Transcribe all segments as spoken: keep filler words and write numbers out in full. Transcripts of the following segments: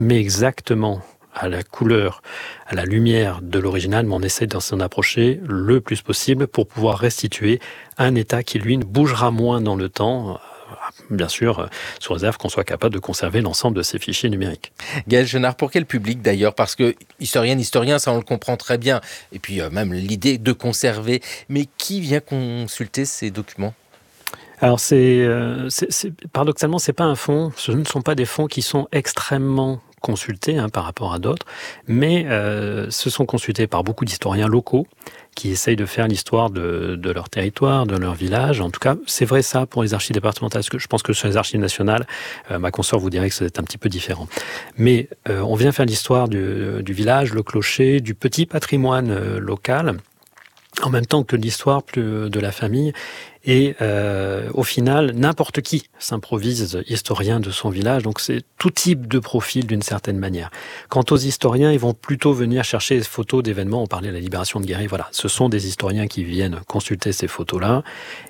met exactement à la couleur, à la lumière de l'original, mais on essaie de s'en approcher le plus possible pour pouvoir restituer un état qui, lui, bougera moins dans le temps, bien sûr, sous réserve qu'on soit capable de conserver l'ensemble de ces fichiers numériques. Gaël Chenard, pour quel public d'ailleurs ? Parce que historienne, historien, ça on le comprend très bien. Et puis euh, même l'idée de conserver. Mais qui vient consulter ces documents ? Alors, c'est, euh, c'est, c'est, paradoxalement, c'est pas un fonds, ce ne sont pas des fonds qui sont extrêmement consultés hein, par rapport à d'autres, mais euh, ce sont consultés par beaucoup d'historiens locaux qui essayent de faire l'histoire de, de leur territoire, de leur village. En tout cas, c'est vrai ça pour les archives départementales. Parce que je pense que sur les archives nationales, euh, ma consoeur vous dirait que c'est un petit peu différent. Mais euh, on vient faire l'histoire du, du village, le clocher, du petit patrimoine euh, local, en même temps que l'histoire de la famille. Et euh, au final, n'importe qui s'improvise historien de son village, donc c'est tout type de profil d'une certaine manière. Quant aux historiens, ils vont plutôt venir chercher des photos d'événements, on parlait de la libération de Guéry, voilà, ce sont des historiens qui viennent consulter ces photos-là.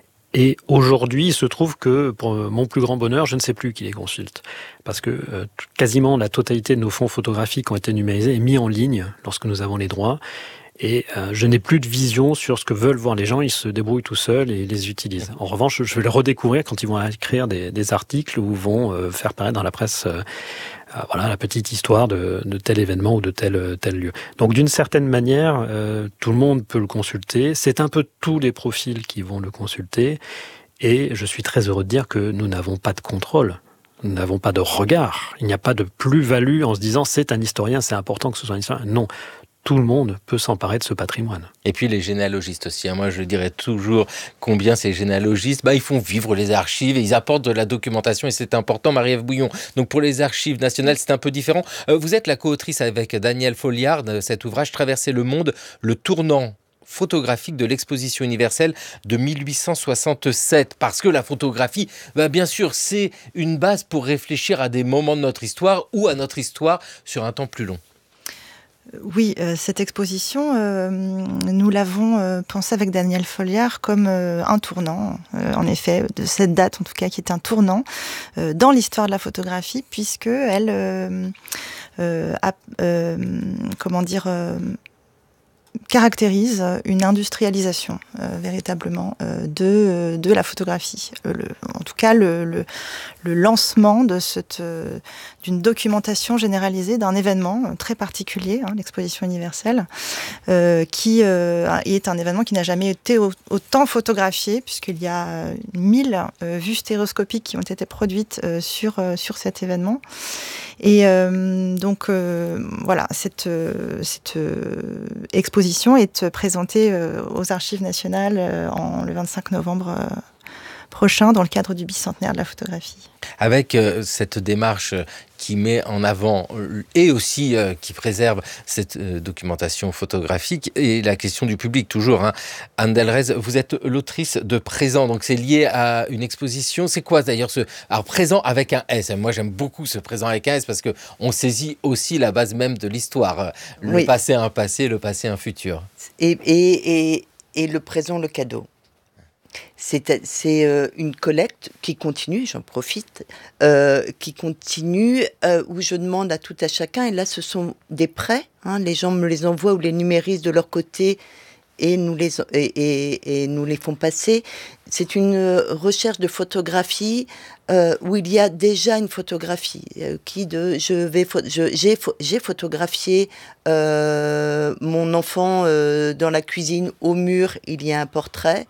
Et aujourd'hui, il se trouve que, pour mon plus grand bonheur, je ne sais plus qui les consulte. Parce que euh, quasiment la totalité de nos fonds photographiques ont été numérisés et mis en ligne lorsque nous avons les droits. Et euh, je n'ai plus de vision sur ce que veulent voir les gens, ils se débrouillent tout seuls et ils les utilisent. En revanche, je vais les redécouvrir quand ils vont écrire des, des articles ou vont euh, faire paraître dans la presse euh, euh, voilà, la petite histoire de, de tel événement ou de tel, tel lieu. Donc d'une certaine manière, euh, tout le monde peut le consulter. C'est un peu tous les profils qui vont le consulter. Et je suis très heureux de dire que nous n'avons pas de contrôle. Nous n'avons pas de regard. Il n'y a pas de plus-value en se disant c'est un historien, c'est important que ce soit un historien. Non. Tout le monde peut s'emparer de ce patrimoine. Et puis les généalogistes aussi. Hein. Moi, je dirais toujours combien ces généalogistes, bah, ils font vivre les archives et ils apportent de la documentation et c'est important. Marie-Ève Bouillon. Donc pour les archives nationales, c'est un peu différent. Euh, vous êtes la co-autrice avec Daniel Folliard de cet ouvrage Traverser le monde, le tournant photographique de l'exposition universelle de mille huit cent soixante-sept. Parce que la photographie, bah, bien sûr, c'est une base pour réfléchir à des moments de notre histoire ou à notre histoire sur un temps plus long. Oui, euh, cette exposition, euh, nous l'avons euh, pensée avec Daniel Folliard comme euh, un tournant, euh, en effet, de cette date en tout cas, qui est un tournant euh, dans l'histoire de la photographie, puisque elle euh, euh, a, euh, comment dire, euh, caractérise une industrialisation euh, véritablement euh, de, de la photographie. Euh, le, en tout cas, le, le, le lancement de cette, euh, d'une documentation généralisée d'un événement très particulier, hein, l'exposition universelle, euh, qui euh, est un événement qui n'a jamais été au, autant photographié, puisqu'il y a mille euh, vues stéréoscopiques qui ont été produites euh, sur, euh, sur cet événement. Et euh, donc, euh, voilà, cette, euh, cette euh, exposition est présentée euh, aux Archives nationales euh, en, le vingt-cinq novembre euh, prochain, dans le cadre du bicentenaire de la photographie. Avec euh, cette démarche qui met en avant euh, et aussi euh, qui préserve cette euh, documentation photographique et la question du public toujours. Hein. Anne Delrez, vous êtes l'autrice de Présent, donc c'est lié à une exposition. C'est quoi d'ailleurs ce alors Présent avec un S? Moi j'aime beaucoup ce Présent avec un S parce que on saisit aussi la base même de l'histoire. Le oui. passé un passé, le passé un futur. Et, et, et, et le présent le cadeau. C'est, c'est euh, une collecte qui continue, j'en profite, euh, qui continue, euh, où je demande à tout à chacun, et là ce sont des prêts, hein, les gens me les envoient ou les numérisent de leur côté et nous les, et, et, et nous les font passer. C'est une recherche de photographie euh, où il y a déjà une photographie euh, qui de je vais je, j'ai, j'ai photographié euh, mon enfant euh, dans la cuisine, au mur il y a un portrait.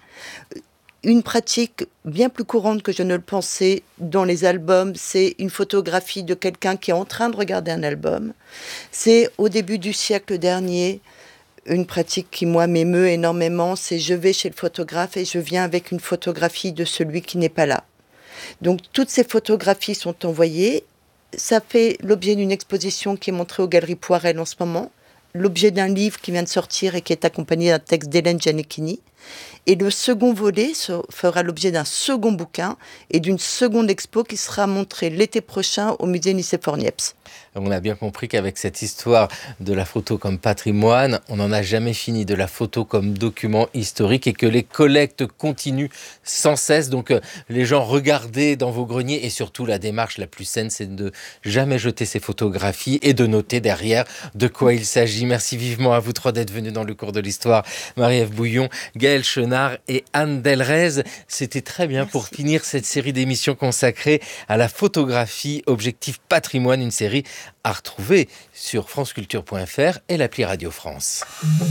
Une pratique bien plus courante que je ne le pensais dans les albums, c'est une photographie de quelqu'un qui est en train de regarder un album. C'est au début du siècle dernier, une pratique qui, moi, m'émeut énormément, c'est je vais chez le photographe et je viens avec une photographie de celui qui n'est pas là. Donc, toutes ces photographies sont envoyées. Ça fait l'objet d'une exposition qui est montrée aux Galeries Poirel en ce moment, l'objet d'un livre qui vient de sortir et qui est accompagné d'un texte d'Hélène Gianecchini. Et le second volet fera l'objet d'un second bouquin et d'une seconde expo qui sera montrée l'été prochain au musée Nicéphore-Niepce. On a bien compris qu'avec cette histoire de la photo comme patrimoine, on n'en a jamais fini, de la photo comme document historique, et que les collectes continuent sans cesse. Donc les gens, regardez dans vos greniers, et surtout la démarche la plus saine, c'est de jamais jeter ces photographies et de noter derrière de quoi il s'agit. Merci vivement à vous trois d'être venus dans le cours de l'histoire. Marie-Ève Bouillon, Gaëlle Chenard et Anne Delrez. C'était très bien. Merci. Pour finir cette série d'émissions consacrée à la photographie, Objectif Patrimoine, une série à retrouver sur franceculture point f r et l'appli Radio France.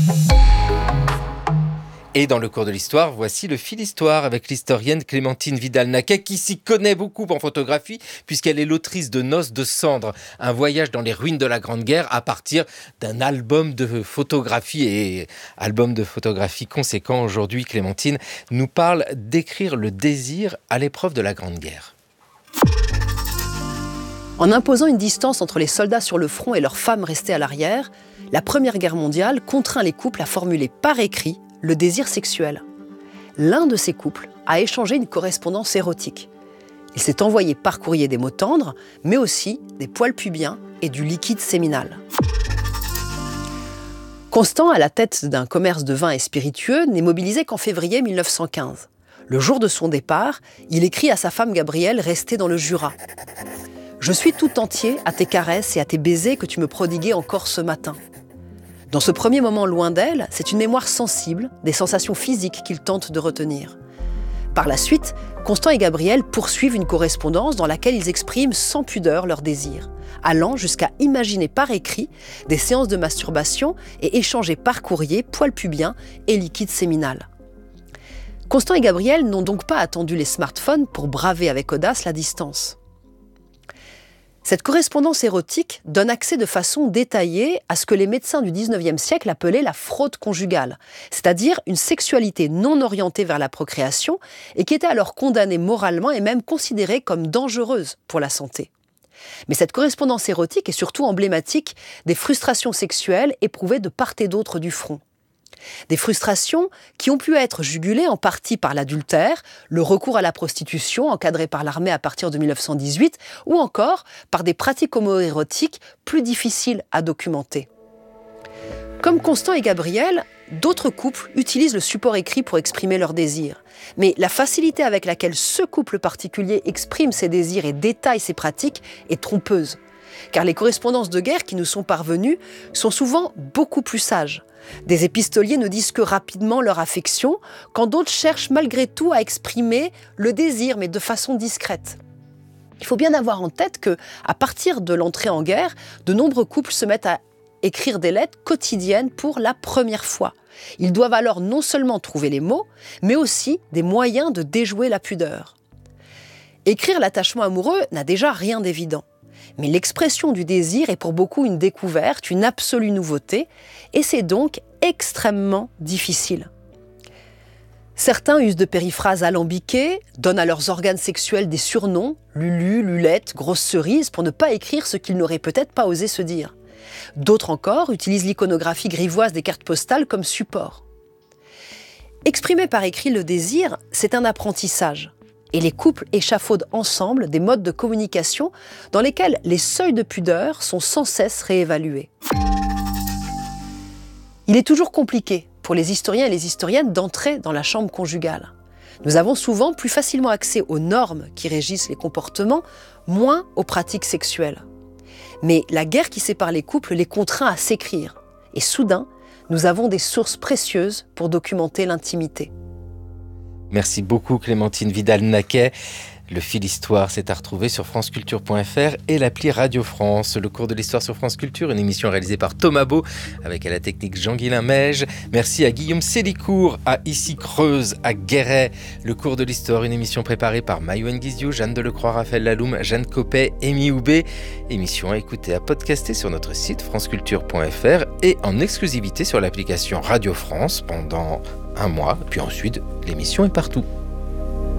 Et dans le cours de l'histoire, voici le fil histoire avec l'historienne Clémentine Vidal-Naquet, qui s'y connaît beaucoup en photographie puisqu'elle est l'autrice de Noces de cendres, un voyage dans les ruines de la Grande Guerre à partir d'un album de photographie. Et album de photographie conséquent aujourd'hui, Clémentine nous parle d'écrire le désir à l'épreuve de la Grande Guerre. En imposant une distance entre les soldats sur le front et leurs femmes restées à l'arrière, la Première Guerre mondiale contraint les couples à formuler par écrit le désir sexuel. L'un de ces couples a échangé une correspondance érotique. Il s'est envoyé par courrier des mots tendres, mais aussi des poils pubiens et du liquide séminal. Constant, à la tête d'un commerce de vins et spiritueux, n'est mobilisé qu'en février mille neuf cent quinze. Le jour de son départ, il écrit à sa femme Gabrielle, restée dans le Jura. « Je suis tout entier à tes caresses et à tes baisers que tu me prodiguais encore ce matin. » Dans ce premier moment loin d'elle, c'est une mémoire sensible des sensations physiques qu'il tente de retenir. Par la suite, Constant et Gabrielle poursuivent une correspondance dans laquelle ils expriment sans pudeur leurs désirs, allant jusqu'à imaginer par écrit des séances de masturbation et échanger par courrier poils pubiens et liquide séminal. Constant et Gabrielle n'ont donc pas attendu les smartphones pour braver avec audace la distance. Cette correspondance érotique donne accès de façon détaillée à ce que les médecins du dix-neuvième siècle appelaient la fraude conjugale, c'est-à-dire une sexualité non orientée vers la procréation et qui était alors condamnée moralement et même considérée comme dangereuse pour la santé. Mais cette correspondance érotique est surtout emblématique des frustrations sexuelles éprouvées de part et d'autre du front. Des frustrations qui ont pu être jugulées en partie par l'adultère, le recours à la prostitution encadré par l'armée à partir de mille neuf cent dix-huit, ou encore par des pratiques homoérotiques plus difficiles à documenter. Comme Constant et Gabrielle, d'autres couples utilisent le support écrit pour exprimer leurs désirs. Mais la facilité avec laquelle ce couple particulier exprime ses désirs et détaille ses pratiques est trompeuse. Car les correspondances de guerre qui nous sont parvenues sont souvent beaucoup plus sages. Des épistoliers ne disent que rapidement leur affection, quand d'autres cherchent malgré tout à exprimer le désir, mais de façon discrète. Il faut bien avoir en tête que, à partir de l'entrée en guerre, de nombreux couples se mettent à écrire des lettres quotidiennes pour la première fois. Ils doivent alors non seulement trouver les mots, mais aussi des moyens de déjouer la pudeur. Écrire l'attachement amoureux n'a déjà rien d'évident. Mais l'expression du désir est pour beaucoup une découverte, une absolue nouveauté, et c'est donc extrêmement difficile. Certains usent de périphrases alambiquées, donnent à leurs organes sexuels des surnoms, Lulu, Lulette, grosse cerise, pour ne pas écrire ce qu'ils n'auraient peut-être pas osé se dire. D'autres encore utilisent l'iconographie grivoise des cartes postales comme support. Exprimer par écrit le désir, c'est un apprentissage. Et les couples échafaudent ensemble des modes de communication dans lesquels les seuils de pudeur sont sans cesse réévalués. Il est toujours compliqué pour les historiens et les historiennes d'entrer dans la chambre conjugale. Nous avons souvent plus facilement accès aux normes qui régissent les comportements, moins aux pratiques sexuelles. Mais la guerre qui sépare les couples les contraint à s'écrire. Et soudain, nous avons des sources précieuses pour documenter l'intimité. Merci beaucoup Clémentine Vidal-Naquet. Le fil histoire, c'est à retrouver sur franceculture point f r et l'appli Radio France. Le cours de l'histoire sur France Culture, une émission réalisée par Thomas Beau avec à la technique Jean-Guilain Meige. Merci à Guillaume Sélicourt, à Issy-Creuse, à Guéret. Le cours de l'histoire, une émission préparée par Mayouen Guizio, Jeanne Delecroix, Raphaël Laloum, Jeanne Copet, Amy Houbé. Émission à écouter, à podcaster sur notre site franceculture point f r et en exclusivité sur l'application Radio France pendant un mois. Puis ensuite, l'émission est partout.